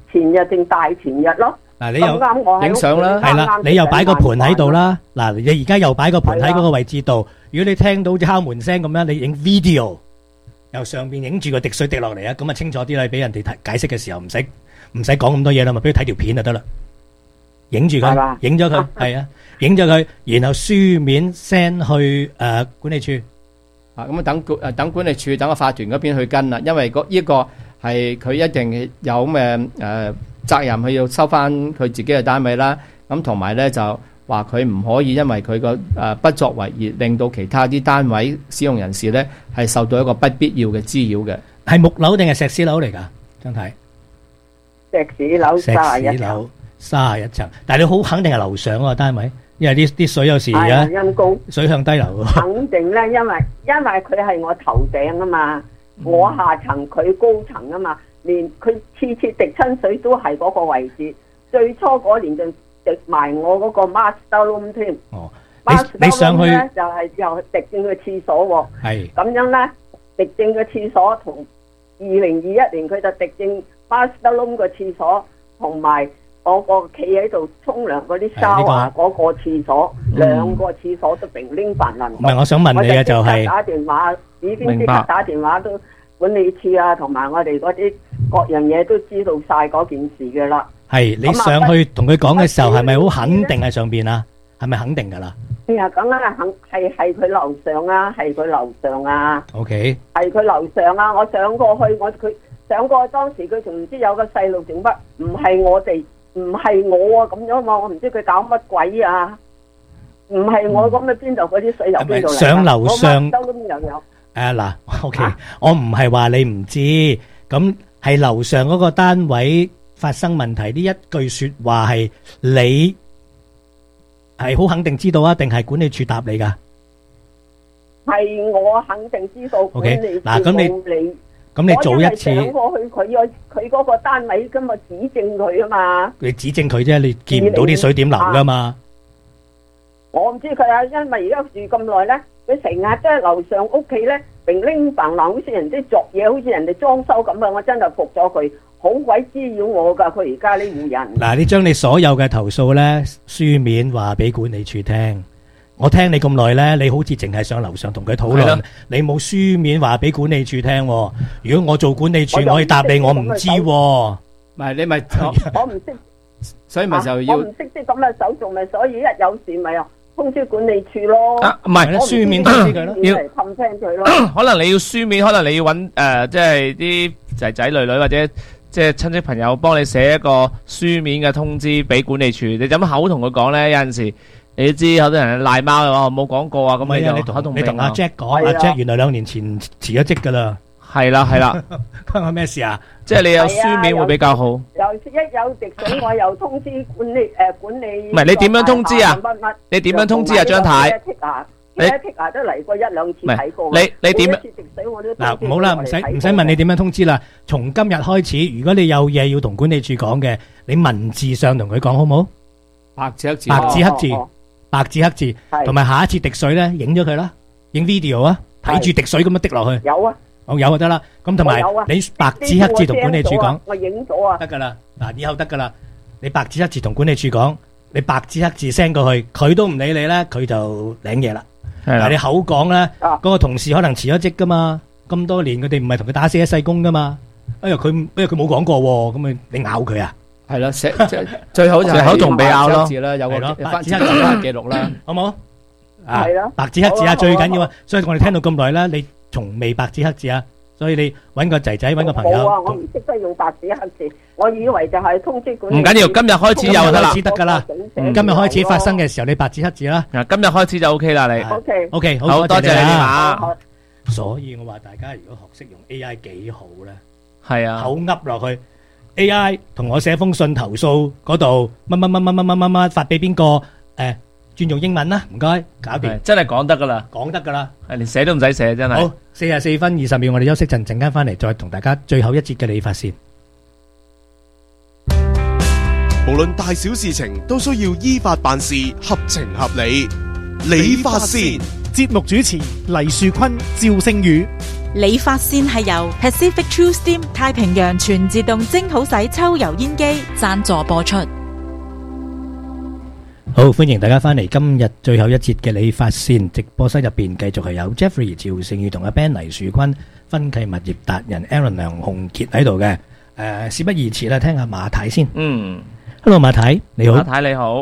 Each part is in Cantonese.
前日定大前日咯。 嗱，你又咁啱我喺影相啦， 係啦，你又擺個盤喺度啦。嗱，你而家又擺個盤喺嗰個位置度。如果你聽到敲門聲咁樣，你影 video，由上邊影住個滴水滴落嚟啊，咁啊清楚啲啦。俾人哋解釋嘅時候唔使講咁多嘢啦，咪俾佢睇條片就得啦。影住佢，影咗佢，係啊，影咗佢，然後書面 send 去管理處。 咁等管理處等個法團嗰邊去跟啦，因為呢個係佢一定有咁嘅責任，佢要收翻佢自己嘅單位啦。咁同埋咧就話佢唔可以因為佢個不作為而令到其他啲單位使用人士咧係受到一個不必要嘅滋擾嘅。 係木樓定係石屎樓嚟㗎？張太， 石屎樓 31層，但係你好肯定係樓上嗰個單位，因為啲水有時而家陰公水向低流。 肯定咧，因為佢係我頭頂啊嘛，我下層佢高層啊嘛，連佢次滴親水都係嗰個位置。最初嗰年就滴埋我嗰個 master room 添。 哦，你上去咧就係又滴進個廁所喎。 係咁樣咧，滴進個廁所同2021年佢就滴進 master room 個廁所同埋。我個企喺度沖涼嗰啲沙華嗰個廁所，兩個廁所都零零繁難。 唔係，我想問你嘅就係打電話，已經即刻打電話都管理處啊，同埋我哋嗰啲各樣嘢都知道晒嗰件事嘅啦。 係你上去同佢講嘅時候，係咪好肯定喺上邊啊？係咪肯定㗎啦？ 哎呀，梗係係佢樓上啊，係佢樓上啊。 OK， 係佢樓上啊！我上過去，佢上過去當時佢仲唔知有個細路整乜，唔係我哋。唔係我啊咁樣嘛，我唔知佢搞乜鬼啊！唔係我咁嘅，邊度嗰啲水由邊度嚟？ 上樓上都咁又有。 嗱 ，OK，我唔係話你唔知，咁係樓上嗰個單位發生問題，呢一句說話係你係好肯定知道啊，定係管理處答你噶？ 係我肯定知道。 OK， 嗱咁你做一次， 我因為上過去佢嗰個單位咁啊，指證佢啊嘛。 你指證佢啫，你見唔到啲水點流噶嘛？ 我唔知佢啊，因為而家住咁耐咧，佢成日即係樓上屋企咧，零零唪唥，好似人哋作嘢，好似人哋裝修咁啊！我真係服咗佢，好鬼滋擾我噶。佢而家呢戶人。嗱， 你將你所有嘅投訴咧書面話俾管理處聽。我聽你咁耐咧，你好似淨係上樓上同佢討論，你冇書面話俾管理處聽。如果我做管理處，我可以答你，我唔知。 唔係你咪我唔識， 所以咪就要我唔識啲咁嘅手續，咪所以一有事咪通知管理處咯。 唔係書面通知佢咯， 要嚟氹聽佢咯。 可能你要書面，可能你要揾即係啲仔仔女女或者即係親戚朋友幫你寫一個書面嘅通知俾管理處。你點口同佢講咧？有陣時。你知好多人賴貓嘅話冇講過啊，咁你就你同阿 Jack 講，阿 Jack 原來2年前辭咗職噶啦。 係啦， 關我咩事啊？ 即係你有書面會比較好。 一有滴水，我又通知管理。 唔係你點樣通知啊？你點樣通知啊，張太？ 你剔都嚟過1、2次睇過。 你點樣？ 嗱，唔好啦，唔使問你點樣通知啦。從今日開始，如果你有嘢要同管理處講嘅，你文字上同佢講好冇？ 白紙黑字。 白紙黑字，同埋下一次滴水咧，影咗佢啦，影 video 啊，睇住滴水咁樣滴落去。 有啊， 有就得啦。咁同埋你白紙黑字同管理處講， 我影咗啊， 得噶啦。嗱，以後得噶啦。你白紙黑字同管理處講，你白紙黑字 send 過去，佢都唔理你咧，佢就領嘢啦。嗱，你口講咧，嗰個同事可能辭咗職噶嘛，咁多年佢哋唔係同佢打死一世工噶嘛。哎呀，佢冇講過喎，咁你咬佢啊？ 係啦，最好就係口同鼻拗咯， 有個白紙黑字記錄啦， 好冇？係咯，白紙黑字啊，最緊要啊！所以我哋聽到咁耐啦，你從未白紙黑字啊，所以你搵個仔仔，搵個朋友。 冇啊，我唔識得用白紙黑字，我以為就係通知管理。 唔緊要，今日開始有得啦， 得噶啦。今日開始發生嘅時候，你白紙黑字啦。 嗱，今日開始就 OK 啦，你。 OK， 好多謝你啊！ 所以我話大家如果學識用 AI 幾好咧， 係啊， 口噏落去。AI 同我寫封信投訴嗰度乜發俾邊個？轉用英文啦，唔該，搞掂， 真係講得噶啦， 講得噶啦， 連寫都唔使寫，真係。 好，44分20秒，我哋休息陣間翻嚟，再同大家最後一節嘅理髮線。 無論大小事情都需要依法辦事，合情合理。理髮線節目主持黎樹坤、趙聖宇。 理髮線係由 Pacific True Steam 太平洋全自動蒸好洗抽油煙機贊助播出。 好，歡迎大家翻嚟今日最後一節嘅理髮線直播室入邊，繼續係有 Jeffrey 趙聖宇同阿 Ben 黎樹坤分契物業達人 Aaron 梁鴻傑喺度嘅。事不宜遲啦，聽下馬太先。Hello 馬太，你好。 馬太你好。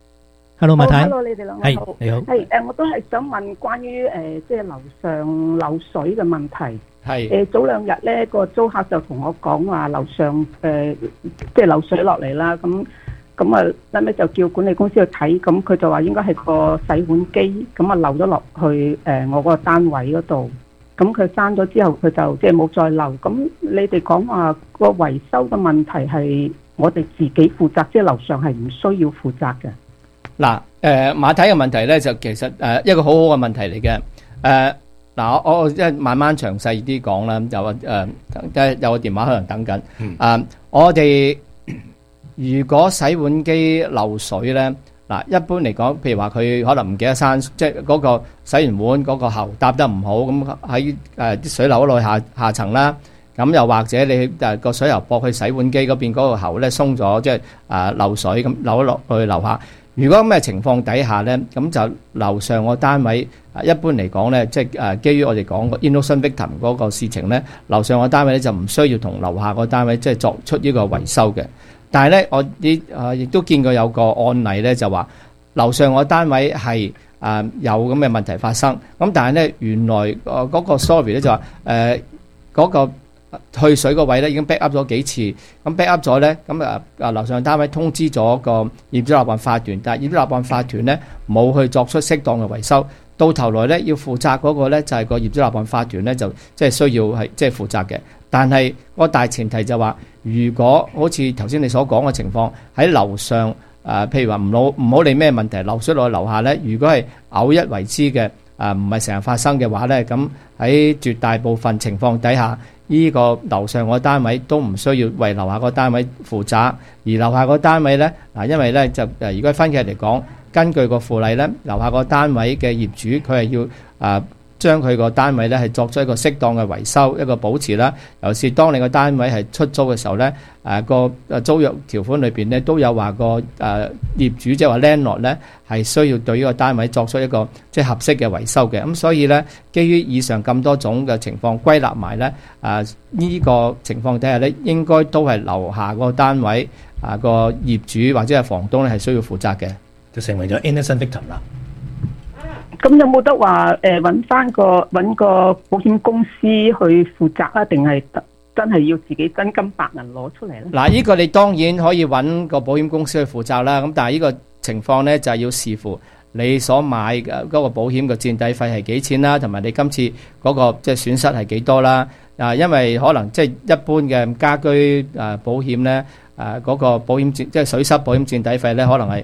Hello 馬太。 Hello 你哋兩位好。 你好。 我都係想問關於即係樓上漏水嘅問題。 係。 早兩日咧個租客就同我講話樓上即係漏水落嚟啦，咁啊，後尾就叫管理公司去睇，咁佢就話應該係個洗碗機，咁啊漏咗落去我嗰個單位嗰度，咁佢閂咗之後，佢就即係冇再漏。咁你哋講話個維修嘅問題係我哋自己負責，即係樓上係唔需要負責嘅。 嗱，馬太嘅問題咧就其實一個好好嘅問題嚟嘅。嗱，我即係慢慢詳細啲講啦。有個電話可能等緊。我哋如果洗碗機漏水咧，嗱，一般嚟講，譬如話佢可能唔記得閂，即係嗰個洗完碗嗰個喉搭得唔好，咁喺啲水流落去下層啦。咁又或者你個水喉駁去洗碗機嗰邊嗰個喉咧鬆咗，即係漏水咁流咗落去樓下。如果咁嘅情況底下咧，咁就樓上個單位一般嚟講咧，即係基於我哋講個 innocent victim 嗰個事情咧，樓上個單位咧就唔需要同樓下個單位即係作出呢個維修嘅。但係咧，我亦都見過有個案例咧，就話樓上個單位係有咁嘅問題發生。咁但係咧，原來嗰個 sorry 咧就話嗰個去水個位咧已經 back up 咗幾次。咁 back up 咗咧，咁樓上單位通知咗個業主立案法團，但係業主立案法團咧冇去作出適當嘅維修。到頭來咧要負責嗰個咧就係個業主立案法團咧就即係需要係即係負責嘅。但係個大前提就話，如果好似頭先你所講嘅情況喺樓上譬如話唔好理咩問題，漏水落去樓下咧，如果係偶一為之嘅唔係成日發生嘅話咧，咁喺絕大部分情況底下，呢個樓上個單位都唔需要為樓下個單位負責，而樓下個單位咧因為咧就如果分契嚟講，根據個附例咧，樓下個單位嘅業主佢係要將佢個單位咧係作出一個適當嘅維修，一個保持啦。尤其是當你個單位係出租嘅時候咧，個租約條款裏邊咧都有話個業主即係話 landlord 咧係需要對呢個單位作出一個即係合適嘅維修嘅。咁所以咧，基於以上咁多種嘅情況歸納埋咧，呢個情況底下咧，應該都係樓下個單位個業主或者係房東咧係需要負責嘅， 就成為咗 innocent victim 啦。 咁有冇得話揾個保險公司去負責啊？定係真係要自己真金白銀攞出嚟咧？ 嗱，呢個你當然可以揾個保險公司去負責啦。咁但係呢個情況咧就係要視乎你所買嘅嗰個保險嘅墊底費係幾錢啦，同埋你今次嗰個即係損失係幾多啦。因為可能即係一般嘅家居保險咧，嗰個保險即係水濕保險墊底費咧，可能係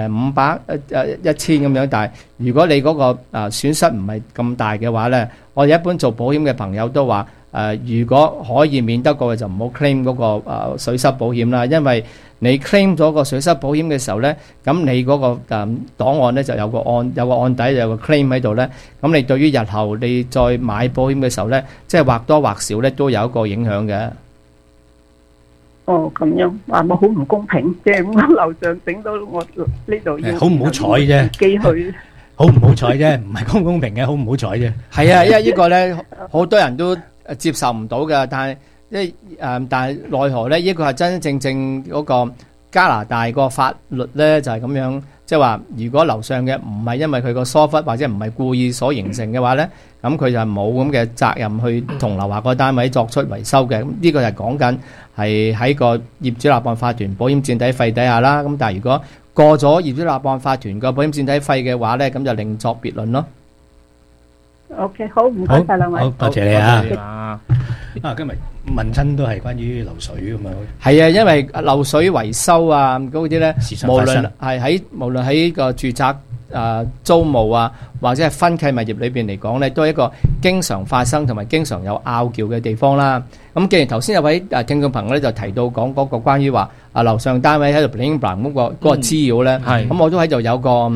500、1000咁樣。但係如果你嗰個損失唔係咁大嘅話咧，我哋一般做保險嘅朋友都話如果可以免得過嘅就唔好 claim 嗰個水濕保險啦，因為你 claim 咗個水濕保險嘅時候咧，咁你嗰個檔案咧就有個案底，有個 claim 喺度咧，咁你對於日後你再買保險嘅時候咧，即係或多或少咧都有一個影響嘅。 哦，咁樣話我好唔公平，即係咁樓上整到我呢度要好唔好彩啫， 自己去好唔好彩啫，唔係公唔公平嘅，好唔好彩啫。 係啊，因為呢個咧好多人都接受唔到嘅，但係但係奈何咧，呢個係真真正正嗰個加拿大個法律咧就係咁樣，即係話如果樓上嘅唔係因為佢個疏忽或者唔係故意所形成嘅話咧，咁佢就係冇咁嘅責任去同樓下個單位作出維修嘅。咁呢個就係講緊係喺個業主立案法團保險墊底費底下啦。咁但係如果過咗業主立案法團個保險墊底費嘅話咧，咁就另作別論咯。 OK， 好，唔該晒兩位， 好多謝你啊！今日問親都係關於漏水咁啊。 係啊，因為漏水維修啊嗰啲咧，無論喺個住宅租務啊，或者係分契物業裏邊嚟講咧，都係一個經常發生同埋經常有拗撬嘅地方啦。咁既然頭先有位聽眾朋友咧就提到講嗰個關於話樓上單位喺度 bling bling 嗰個滋擾咧，咁我都喺度有個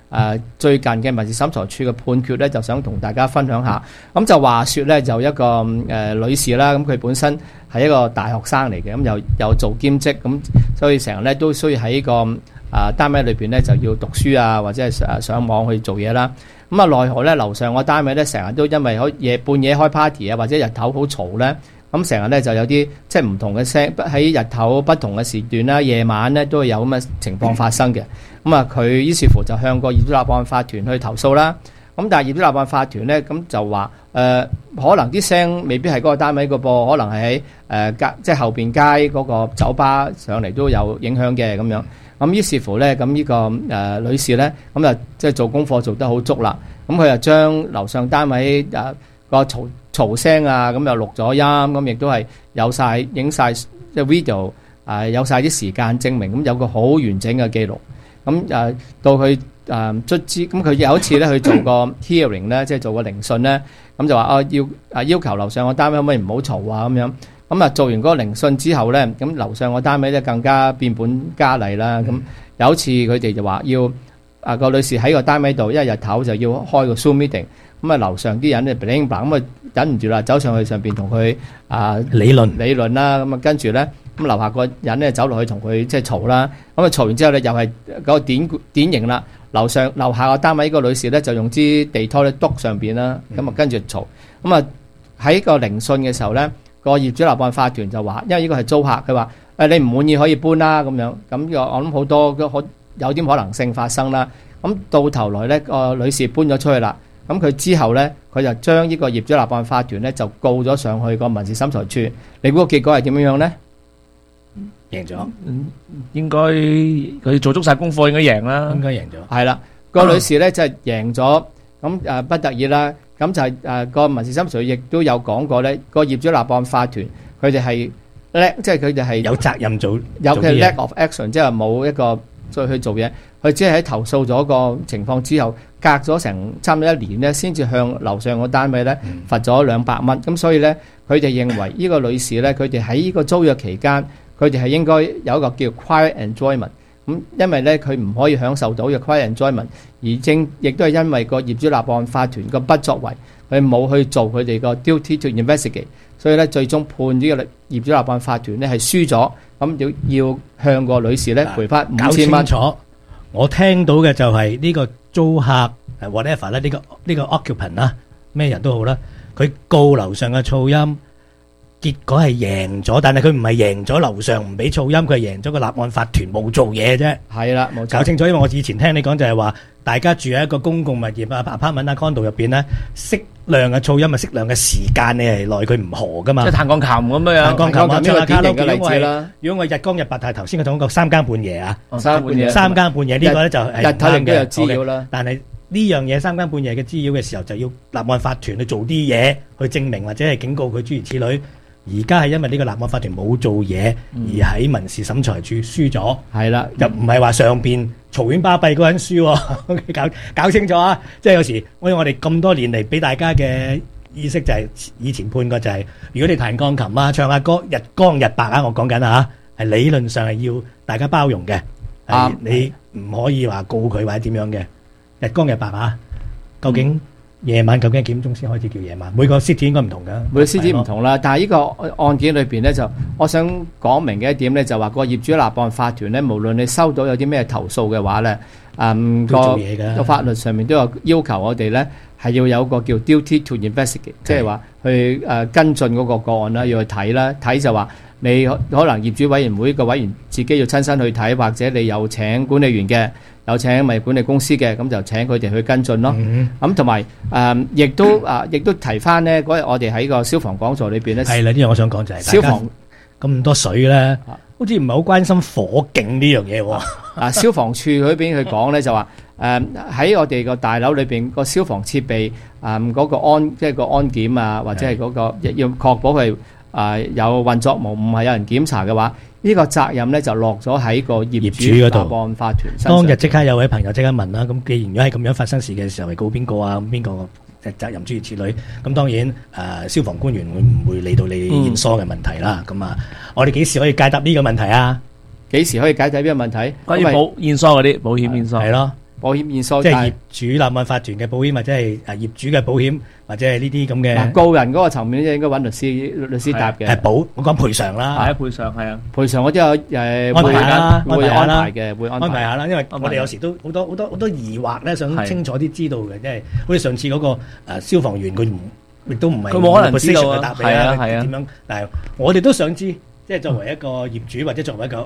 最近嘅民事審裁處嘅判決咧，就想同大家分享下。咁就話說咧，就一個女士啦，咁佢本身係一個大學生嚟嘅，咁又做兼職，咁所以成日咧都需要喺個單位裏邊咧就要讀書啊，或者係上網去做嘢啦。咁奈何咧樓上個單位咧成日都因為半夜開 party 啊，或者日頭好嘈咧。咁成日咧就有啲即係唔同嘅聲，喺日頭不同嘅時段啦，夜晚咧都會有咁嘅情況發生嘅。咁佢於是乎就向個業主立案法團去投訴啦。咁但係業主立案法團咧咁就話可能啲聲未必係嗰個單位個噃，可能係喺即係後邊街嗰個酒吧上嚟都有影響嘅咁樣。咁於是乎咧，咁呢個女士咧咁就即係做功課做得好足啦。咁佢就將樓上單位個嘈聲啊，咁又錄咗音，咁亦都係有晒影晒即係 video，有晒啲時間證明，咁有個好完整嘅記錄。咁到佢卒之，咁佢有一次咧去做個 hearing 咧，即係做個聆訊咧，咁就話要求樓上個單位可唔可以唔好嘈啊咁樣。咁做完嗰個聆訊之後咧，咁樓上個單位咧更加變本加厲啦。咁有一次佢哋就話要個女士喺個單位度，因為日頭就要開個 Zoom meeting。咁樓上啲人咧 bling bling 咁忍唔住啦，走上去上邊同佢理論啦。咁跟住咧，咁樓下個人咧走落去同佢即係嘈啦。咁嘈完之後咧，又係嗰個典型啦。樓下個單位個女士咧就用支地拖咧篤上邊啦。咁跟住嘈。咁喺個聆訊嘅時候咧，個業主立案法團就話，因為呢個係租客，佢話你唔滿意可以搬啦咁樣。咁我諗好多有啲可能性發生啦。咁到頭來咧，個女士搬咗出去啦。咁佢之後咧，佢就將呢個業主立案法團咧就告咗上去個民事審裁處。你估個結果係點樣樣咧？ 贏咗， 應該佢做足晒功課，應該贏啦。應該贏咗。 係啦，個女士咧就係贏咗。咁不得已啦。咁就係個民事審裁處亦都有講過咧，個業主立案法團佢哋係叻，即係佢哋係有責任做，有嘅 lack of action， 即係冇一個再去做嘢。佢只係喺投訴咗個情況之後，隔咗成差唔多1年咧，先至向樓上個單位咧罰咗200蚊。咁所以咧，佢哋認為呢個女士咧，佢哋喺呢個租約期間，佢哋係應該有一個叫 quiet enjoyment。咁因為咧，佢唔可以享受到嘅 quiet enjoyment，亦都係因為個業主立案法團個不作為，佢冇去做佢哋個 duty to investigate，所以咧最終判呢個業主立案法團咧係輸咗，咁要向個女士咧賠翻5000蚊。 我聽到嘅就係呢個租客 whatever 咧，呢個 occupant 啦，咩人都好啦，佢告樓上嘅噪音，結果係贏咗，但係佢唔係贏咗樓上唔俾噪音，佢係贏咗個立案法團冇做嘢啫。係啦，冇錯。搞清楚，因為我以前聽你講就係話，大家住喺一個公共物業apartment 啊 condo 入邊咧，適量嘅噪音啊，適量嘅時間你係耐佢唔何噶嘛。即係彈鋼琴咁樣。彈鋼琴啊，唱下卡拉 OK 嘅例子啦。如果我日光日白，但係頭先我講過3更半夜啊，三更半夜呢個咧就係日頭亦都有滋擾啦。但係呢樣嘢3更半夜嘅滋擾嘅時候，就要立案法團去做啲嘢去證明或者係警告佢諸如此類。而家係因為呢個立案法團冇做嘢，而喺民事審裁處輸咗。係啦，又唔係話上邊嘈喧巴閉嗰個人輸。搞清楚啊！即係有時我哋咁多年嚟俾大家嘅意識就係以前判過就係，如果你彈鋼琴啊、唱下歌、日光日白啊，我講緊啊，係理論上係要大家包容嘅。你唔可以話告佢或者點樣嘅。日光日白啊，究竟夜晚究竟幾點鐘先開始叫夜晚？每個 city 應該唔同㗎，每個 city 唔同啦。但係呢個案件裏邊咧，就我想講明嘅一點咧，就話個業主立案法團咧，無論你收到有啲咩投訴嘅話咧，個法律上面都有要求我哋咧係要有個叫 duty to investigate， 即係話去跟進嗰個個案啦，要去睇啦，睇就話你可能業主委員會個委員自己要親身去睇，或者你有請管理員嘅。有請物業管理公司嘅，咁就請佢哋去跟進咯。咁同埋亦都提翻咧，嗰日我哋喺個消防講座裏邊咧，係啦，呢樣我想講就係消防咁多水咧，好似唔係好關心火警呢樣嘢喎。消防處嗰邊去講咧就話喺我哋個大樓裏邊個消防設備嗰個即係個安檢啊，或者係嗰個要確保佢有運作唔係有人檢查嘅話。呢個責任咧就落咗喺個業主嗰度，立案法團身上。當日即刻有位朋友即刻問啦，咁既然如果係咁樣發生事嘅時候，係告邊個啊？邊個責任諸如此類？咁當然消防官員會唔會理到你驗疏嘅問題啦？咁我哋幾時可以解答呢個問題啊？幾時可以解答呢個問題？關於驗疏嗰啲保險驗疏係咯。 保險驗收， 即係業主立案法團嘅保險，或者係業主嘅保險，或者係呢啲咁嘅。 嗱，個人嗰個層面咧，應該揾律師答嘅。 係我講賠償啦， 係啊，賠償係啊， 賠償我都有安排啦， 會安排嘅，會安排下啦。因為我哋有時都好多疑惑咧，想清楚啲知道嘅，即係好似上次嗰個消防員佢亦都唔係佢冇可能知道啊，係啊，點樣？但係我哋都想知。即係作為一個業主或者作為一個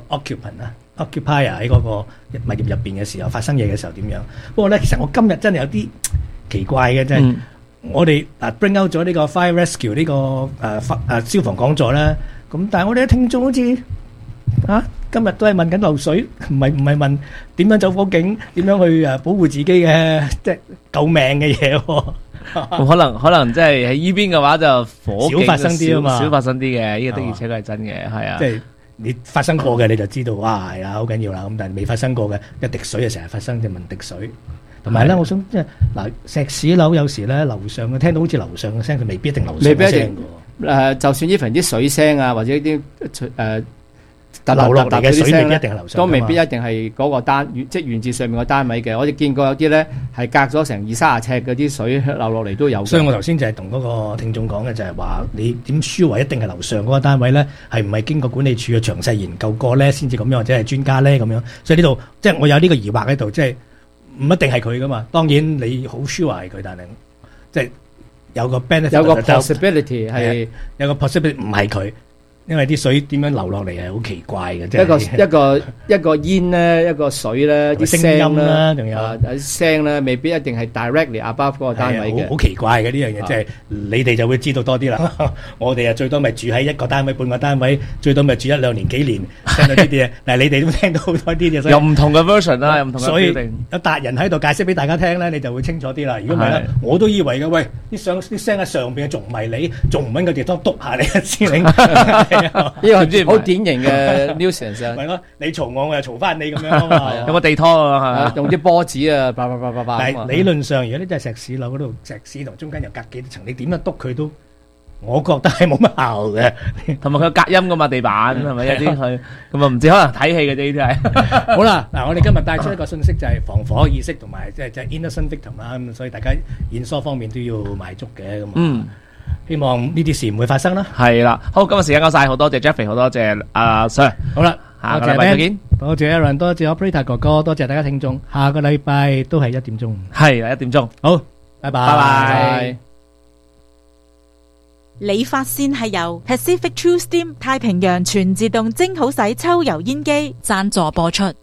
occupier 喺嗰個物業入邊嘅時候發生嘢嘅時候點樣？不過咧，其實我今日真係有啲奇怪嘅，即係我哋bring out 咗呢個 fire rescue 呢個消防講座啦。咁但係我哋嘅聽眾好似今日都係問緊漏水，唔係問點樣走火警，點樣去保護自己嘅即係救命嘅嘢喎。 可能即係喺依邊嘅話就火警少發生啲啊嘛， 少發生啲嘅，呢個的而且確係真嘅，係啊。 即係你發生過嘅你就知道，哇係啊好緊要啦。咁但係未發生過嘅，一滴水就成日發生，就問滴水。同埋咧，我想即係石屎樓有時咧樓上嘅聽到好似樓上嘅聲，佢未必一定樓上嘅聲嘅。 就算呢份啲水聲啊，或者啲流落嚟嘅水未必一定係樓上， 都未必一定係嗰個即係源自上面個單位嘅。我哋見過有啲咧係隔咗成20-30尺嗰啲水流落嚟都有。 所以我頭先就係同嗰個聽眾講嘅就係話，你點輸為一定係樓上嗰個單位咧，係唔係經過管理處嘅詳細研究過咧，先至咁樣，或者係專家咧咁樣？所以呢度即係我有呢個疑惑喺度，即係唔一定係佢噶嘛。當然你好輸為係佢，但係即係有個 benefit， 有個 possibility 係有個 possibility 唔係佢。因為啲水點樣流落嚟係好奇怪嘅，即係一個煙咧，一個水咧，啲聲音啦， 仲有啲聲咧，未必一定係 directly above 嗰個單位嘅， 好奇怪嘅呢樣嘢，即係你哋就會知道多啲啦。我哋啊最多咪住喺一個單位、半個單位，最多咪住1-2年、幾年，聽到呢啲嘢。但係你哋都聽到好多啲嘢， 有唔同嘅 version 啦，有唔同嘅。 所以有達人喺度解釋俾大家聽咧，你就會清楚啲啦。如果唔係咧，我都以為嘅，喂啲聲喺上邊，仲唔係你，仲唔揾個地方篤下你嘅司令？ 呢個好典型嘅 nuisance 啊！ 係咯，你嘈我，我又嘈翻你咁樣啊嘛。 有個地拖啊， 用啲波子啊，叭。 但係理論上，如果呢真係石屎樓嗰度，石屎同中間又隔幾層，你點樣篤佢都，我覺得係冇乜效嘅。 同埋佢隔音噶嘛，地板係咪有啲佢咁啊？唔知可能睇戲嘅啫，呢啲係。 好啦，嗱，我哋今日帶出一個信息就係防火意識同埋即係 innocent victim 啦，咁所以大家驗疏方面都要買足嘅咁。希望呢啲事唔會發生啦。 係啦，好，今日時間夠晒，好多謝 Jeffrey， 好多謝阿 Sir。 好啦， 下個禮拜再見。 多謝 Aaron， 多謝 Operator 哥哥，多謝大家聽眾。下個禮拜都係1點鐘。 係1點鐘。 好，拜拜。 理髮線係由 Pacific True Steam 太平洋全自動蒸好洗抽油煙機贊助播出。